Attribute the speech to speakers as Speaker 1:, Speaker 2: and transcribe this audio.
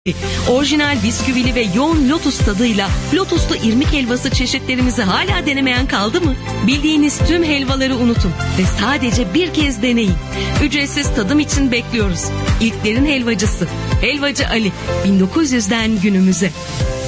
Speaker 1: Orijinal bisküvili ve yoğun lotus tadıyla lotuslu irmik helvası çeşitlerimizi hala denemeyen kaldı mı? Bildiğiniz tüm helvaları unutun ve sadece bir kez deneyin. Ücretsiz tadım için bekliyoruz. İlklerin helvacısı Helvacı Ali, 1900'den günümüze.